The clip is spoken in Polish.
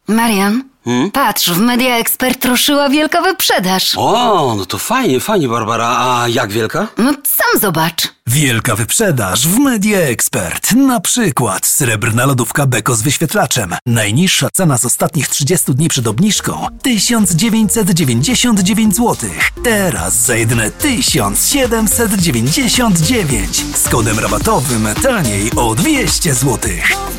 Marian, patrz, w Media Expert ruszyła wielka wyprzedaż. O, no to fajnie, Barbara. A jak wielka? No sam zobacz. Wielka wyprzedaż w Media Expert. Na przykład srebrna lodówka Beko z wyświetlaczem. Najniższa cena z ostatnich 30 dni przed obniżką 1999 zł. Teraz za jedyne 1799. Z kodem rabatowym taniej o 200 zł.